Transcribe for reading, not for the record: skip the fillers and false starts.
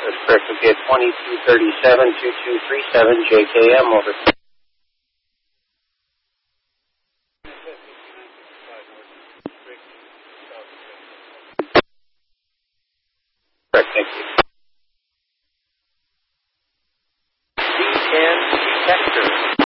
That's correct. Okay, 2237-2237, JKM, over. Correct, thank you. D10 detector.